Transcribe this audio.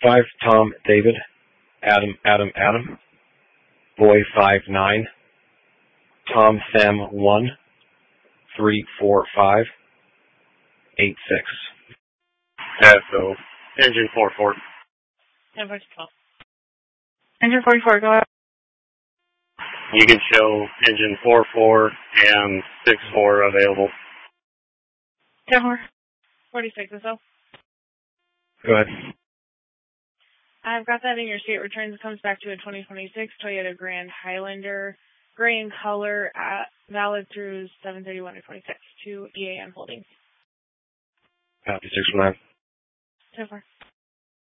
5, Tom, David, Adam, Boy 5, 9, Tom, Sam 1, 3, 4, 5, 8, 6. So, engine 4-4. Engine 12. Engine 44, go ahead. You can show engine 4-4 and 6-4 available. 10-4. 46 or so. Go ahead. I've got that in your state returns. It comes back to a 2026 Toyota Grand Highlander, gray in color, valid through 7/31/26 to EAN Holdings. Copy 619. 10-4.